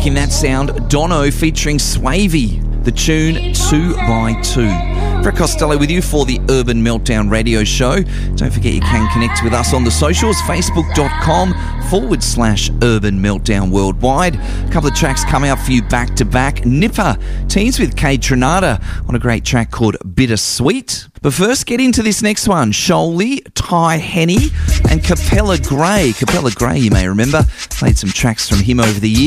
Making that sound, Dono featuring Swavey. The tune 2x2. Brett Costello with you for the Urban Meltdown Radio Show. Don't forget you can connect with us on the socials, facebook.com/Urban Meltdown Worldwide. A couple of tracks coming up for you back to back. Nipper teams with Kate Trinata on a great track called Bittersweet. But first, get into this next one. Sholey, Ty Henny and Capella Gray. Capella Gray, you may remember, played some tracks from him over the years.